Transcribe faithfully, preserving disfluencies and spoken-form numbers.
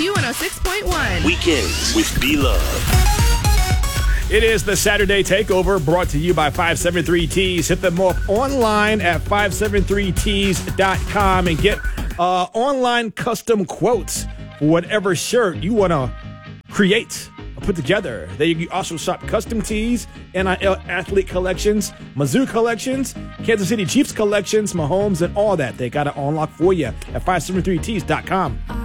Q one oh six point one. Weekends with B-Love. It is the Saturday Takeover brought to you by five seven three Tees. Hit them up online at five seven three tees dot com and get uh, online custom quotes for whatever shirt you want to create or put together. There you also shop custom tees, N I L athlete collections, Mizzou collections, Kansas City Chiefs collections, Mahomes, and all that. They got it on lock for you at five seven three tees dot com.